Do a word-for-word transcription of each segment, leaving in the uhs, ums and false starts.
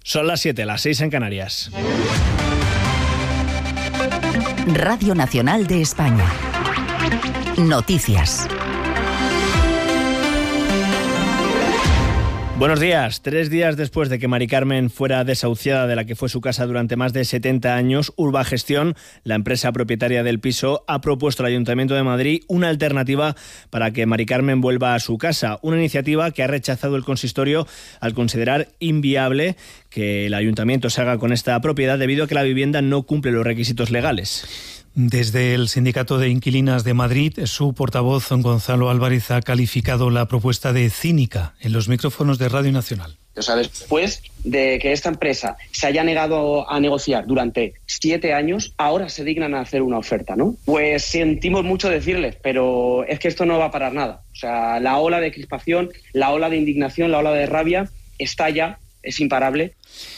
Son las siete, las seis en Canarias. Radio Nacional de España. Noticias. Buenos días. Tres días después de que Mari Carmen fuera desahuciada de la que fue su casa durante más de setenta años, Urbagestión, la empresa propietaria del piso, ha propuesto al Ayuntamiento de Madrid una alternativa para que Mari Carmen vuelva a su casa. Una iniciativa que ha rechazado el consistorio al considerar inviable que el Ayuntamiento se haga con esta propiedad debido a que la vivienda no cumple los requisitos legales. Desde el Sindicato de Inquilinas de Madrid, su portavoz Gonzalo Álvarez ha calificado la propuesta de cínica en los micrófonos de Radio Nacional. O sea, después de que esta empresa se haya negado a negociar durante siete años, ahora se dignan a hacer una oferta, ¿no? Pues sentimos mucho decirles, pero es que esto no va a parar nada. O sea, la ola de crispación, la ola de indignación, la ola de rabia está ya, es imparable.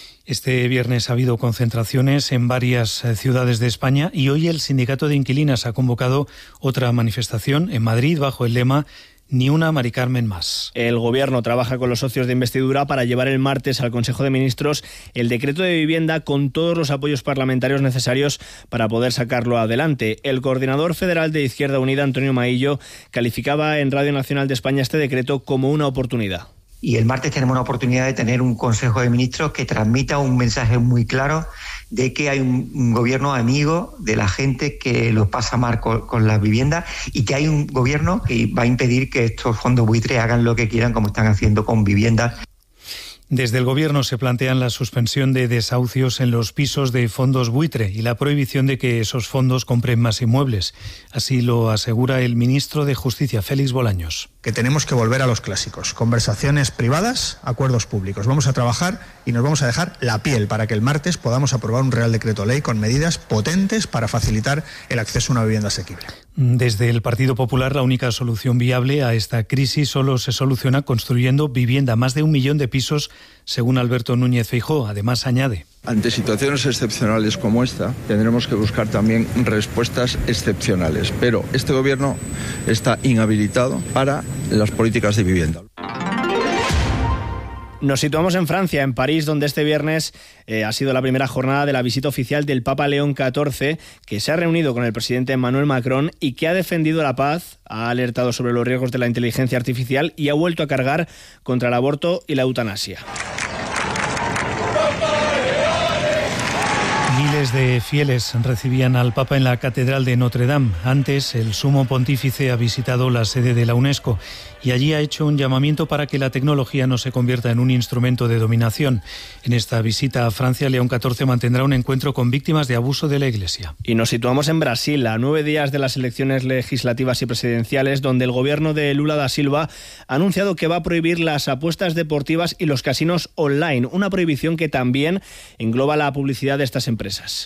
Este viernes ha habido concentraciones en varias ciudades de España y hoy el Sindicato de Inquilinas ha convocado otra manifestación en Madrid bajo el lema Ni una Mari Carmen más. El Gobierno trabaja con los socios de investidura para llevar el martes al Consejo de Ministros el decreto de vivienda con todos los apoyos parlamentarios necesarios para poder sacarlo adelante. El coordinador federal de Izquierda Unida, Antonio Maillo, calificaba en Radio Nacional de España este decreto como una oportunidad. Y el martes tenemos una oportunidad de tener un Consejo de Ministros que transmita un mensaje muy claro de que hay un, un gobierno amigo de la gente que los pasa mal con, con las viviendas y que hay un gobierno que va a impedir que estos fondos buitres hagan lo que quieran como están haciendo con viviendas. Desde el Gobierno se plantean la suspensión de desahucios en los pisos de fondos buitre y la prohibición de que esos fondos compren más inmuebles. Así lo asegura el ministro de Justicia, Félix Bolaños. Que tenemos que volver a los clásicos, conversaciones privadas, acuerdos públicos. Vamos a trabajar y nos vamos a dejar la piel para que el martes podamos aprobar un Real Decreto Ley con medidas potentes para facilitar el acceso a una vivienda asequible. Desde el Partido Popular, la única solución viable a esta crisis solo se soluciona construyendo vivienda, más de un millón de pisos, según Alberto Núñez Feijóo. Además, añade: ante situaciones excepcionales como esta, tendremos que buscar también respuestas excepcionales. Pero este Gobierno está inhabilitado para las políticas de vivienda. Nos situamos en Francia, en París, donde este viernes eh, ha sido la primera jornada de la visita oficial del Papa León catorce, que se ha reunido con el presidente Emmanuel Macron y que ha defendido la paz, ha alertado sobre los riesgos de la inteligencia artificial y ha vuelto a cargar contra el aborto y la eutanasia. Miles de fieles recibían al Papa en la Catedral de Notre Dame. Antes, el Sumo Pontífice ha visitado la sede de la UNESCO y allí ha hecho un llamamiento para que la tecnología no se convierta en un instrumento de dominación. En esta visita a Francia, León catorce mantendrá un encuentro con víctimas de abuso de la Iglesia. Y nos situamos en Brasil, a nueve días de las elecciones legislativas y presidenciales, donde el gobierno de Lula da Silva ha anunciado que va a prohibir las apuestas deportivas y los casinos online, una prohibición que también engloba la publicidad de estas empresas.